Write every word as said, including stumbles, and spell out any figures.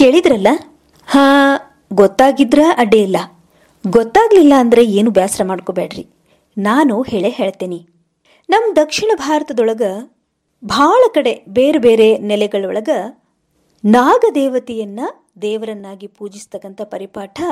ಕೇಳಿದ್ರಲ್ಲ? ಹಾ, ಗೊತ್ತಾಗಿದ್ರ ಅಡ್ಡಿ ಇಲ್ಲ, ಗೊತ್ತಾಗ್ಲಿಲ್ಲ ಅಂದ್ರೆ ಏನು ಬೇಸರ ಮಾಡ್ಕೋಬೇಡ್ರಿ. ನಾನು ಹೇಳೇ ಹೇಳ್ತೇನೆ. ನಮ್ಮ ದಕ್ಷಿಣ ಭಾರತದೊಳಗ ಭಾಳ ಕಡೆ ಬೇರೆ ಬೇರೆ ನೆಲೆಗಳೊಳಗ ನಾಗದೇವತೆಯನ್ನ ದೇವರನ್ನಾಗಿ ಪೂಜಿಸ್ತಕ್ಕಂಥ ಪರಿಪಾಠ